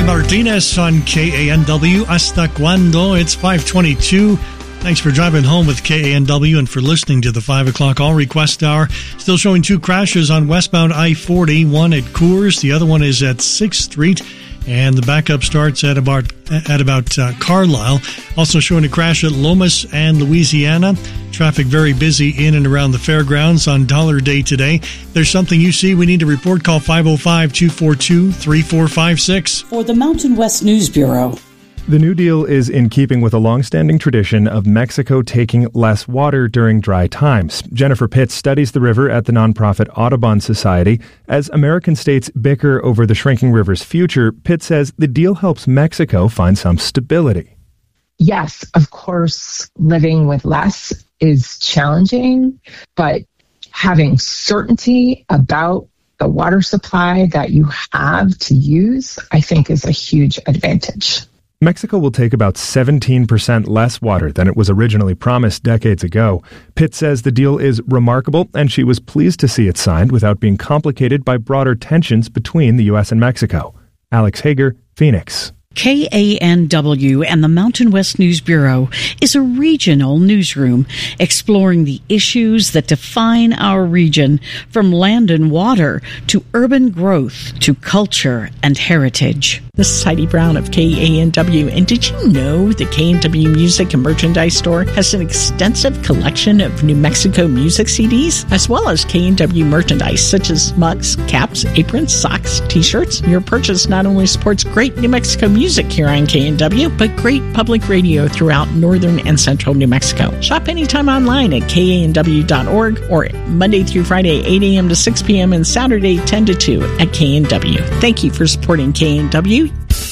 Martinez on KANW. Hasta Cuando? It's 5:22. Thanks for driving home with KANW and for listening to the 5 o'clock All Request Hour. Still showing two crashes on westbound I-40, one at Coors, the other one is at 6th Street. And the backup starts at about Carlisle. Also showing a crash at Lomas and Louisiana. Traffic very busy in and around the fairgrounds on Dollar Day today. If there's something you see we need to report, call 505-242-3456. For the Mountain West News Bureau. The New Deal is in keeping with a long-standing tradition of Mexico taking less water during dry times. Jennifer Pitts studies the river at the nonprofit Audubon Society. As American states bicker over the shrinking river's future, Pitts says the deal helps Mexico find some stability. Yes, of course, living with less is challenging, but having certainty about the water supply that you have to use, I think, is a huge advantage. Mexico will take about 17% less water than it was originally promised decades ago. Pitt says the deal is remarkable, and she was pleased to see it signed without being complicated by broader tensions between the U.S. and Mexico. Alex Hager, Phoenix. KANW and the Mountain West News Bureau is a regional newsroom exploring the issues that define our region, from land and water to urban growth to culture and heritage. This is Heidi Brown of KANW, and did you know the KANW Music and Merchandise Store has an extensive collection of New Mexico music CDs, as well as KANW merchandise such as mugs, caps, aprons, socks, t-shirts? Your purchase not only supports great New Mexico music here on KANW, but great public radio throughout northern and central New Mexico. Shop anytime online at KANW.org or Monday through Friday, 8 a.m. to 6 p.m. and Saturday, 10 to 2 at KANW. Thank you for supporting KANW.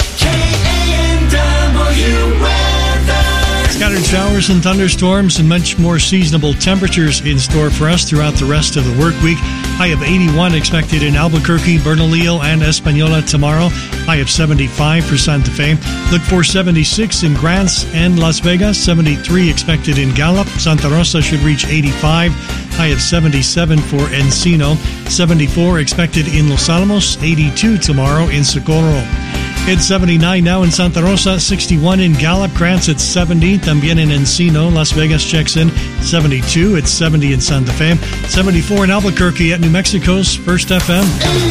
Scattered showers and thunderstorms and much more seasonable temperatures in store for us throughout the rest of the work week. High of 81 expected in Albuquerque, Bernalillo, and Española tomorrow. High of 75 for Santa Fe. Look for 76 in Grants and Las Vegas. 73 expected in Gallup. Santa Rosa should reach 85. High of 77 for Encino. 74 expected in Los Alamos. 82 tomorrow in Socorro. It's 79 now in Santa Rosa, 61 in Gallup, Grants at 70, también in Encino, Las Vegas checks in 72, it's 70 in Santa Fe, 74 in Albuquerque at New Mexico's First FM.